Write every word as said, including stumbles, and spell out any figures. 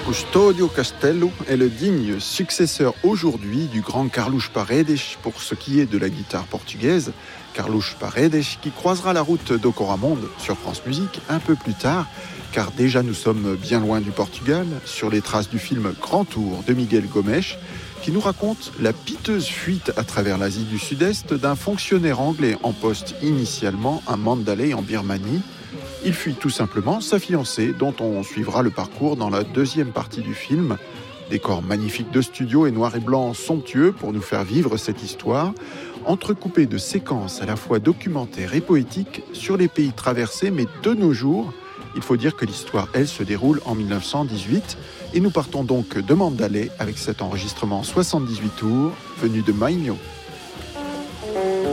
Custodio Castello est le digne successeur aujourd'hui du grand Carlos Paredes pour ce qui est de la guitare portugaise. Carlos Paredes qui croisera la route d'Ocoramonde sur France Musique un peu plus tard, car déjà nous sommes bien loin du Portugal, sur les traces du film Grand Tour de Miguel Gomes, qui nous raconte la piteuse fuite à travers l'Asie du Sud-Est d'un fonctionnaire anglais en poste initialement à Mandalay en Birmanie. Il fuit tout simplement sa fiancée, dont on suivra le parcours dans la deuxième partie du film. Décor magnifique de studio et noir et blanc somptueux pour nous faire vivre cette histoire, entrecoupée de séquences à la fois documentaires et poétiques sur les pays traversés, mais de nos jours. Il faut dire que l'histoire, elle, se déroule en dix-neuf cent dix-huit, et nous partons donc de Mandalay avec cet enregistrement soixante-dix-huit tours venu de Maimio.